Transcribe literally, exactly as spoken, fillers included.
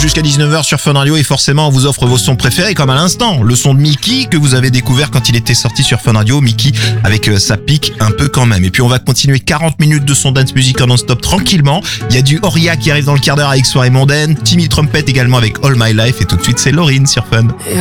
jusqu'à dix-neuf heures sur Fun Radio et forcément on vous offre vos sons préférés comme à l'instant. Le son de Mickey que vous avez découvert quand il était sorti sur Fun Radio. Mickey avec euh, sa pique un peu quand même. Et puis on va continuer quarante minutes de son dance music en non-stop tranquillement. Il y a du Oria qui arrive dans le quart d'heure avec Soirée Mondaine. Timmy Trumpet également avec All My Life. Et tout de suite c'est Lauryn sur Fun.